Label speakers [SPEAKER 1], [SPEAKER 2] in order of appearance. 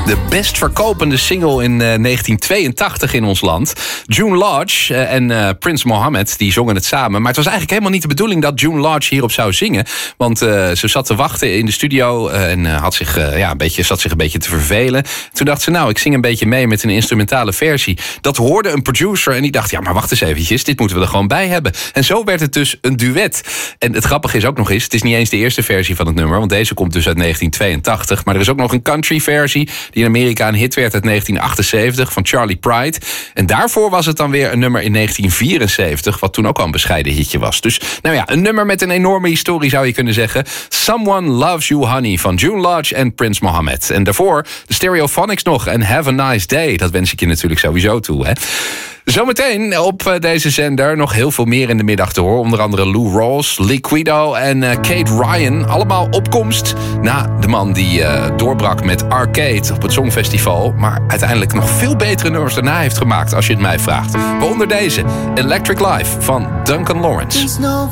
[SPEAKER 1] De best verkopende single in 1982 in ons land. June Lodge en Prince Mohammed die zongen het samen. Maar het was eigenlijk helemaal niet de bedoeling dat June Lodge hierop zou zingen. Want ze zat te wachten in de studio en zat zich een beetje te vervelen. Toen dacht ze, ik zing een beetje mee met een instrumentale versie. Dat hoorde een producer en die dacht, ja, maar wacht eens eventjes, dit moeten we er gewoon bij hebben. En zo werd het dus een duet. En het grappige is ook nog eens, het is niet eens de eerste versie van het nummer, want deze komt dus uit 1982. Maar er is ook nog een country versie die in Amerika een hit werd uit 1978 van Charlie Pride. En daarvoor was het dan weer een nummer in 1974, wat toen ook al een bescheiden hitje was. Dus een nummer met een enorme historie zou je kunnen zeggen. Someone Loves You Honey van June Lodge en Prince Mohammed. En daarvoor de Stereophonics nog en Have a Nice Day. Dat wens ik je natuurlijk sowieso toe, hè. Zometeen op deze zender nog heel veel meer in de middag te horen. Onder andere Lou Rawls, Liquido en Kate Ryan. Allemaal opkomst na de man die doorbrak met Arcade op het Songfestival. Maar uiteindelijk nog veel betere nummers daarna heeft gemaakt, als je het mij vraagt. Waaronder deze, Electric Life van Duncan Lawrence.